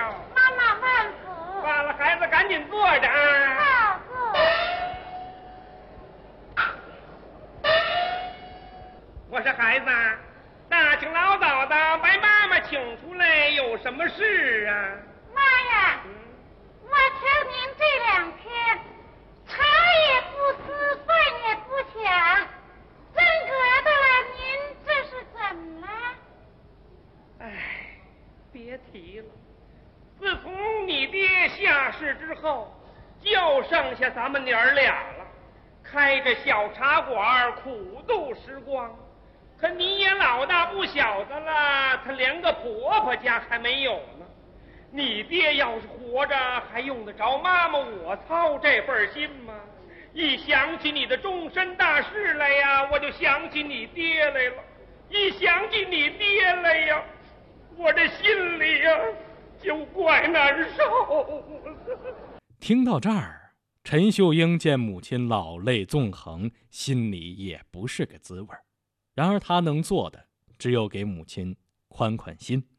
了。 妈妈慢服。 完了，孩子赶紧坐着啊。 好，坐。 我说孩子，大清老早的把妈妈请出来，有什么事啊？ 妈呀，我瞧您这2天茶也不思，饭也不想，真格的您这是怎么了？ 哎，别提了，自从你爹下世之后，就剩下咱们娘儿俩了，开着小茶馆苦度时光。可你也老大不小的了，他连个婆婆家还没有呢。你爹要是活着，还用得着妈妈我操这份心吗？一想起你的终身大事来呀，我就想起你爹来了；一想起你爹来呀，我这心里呀就怪难受。 听到这儿，陈秀英见母亲老泪纵横，心里也不是个滋味。然而他能做的只有给母亲宽宽心。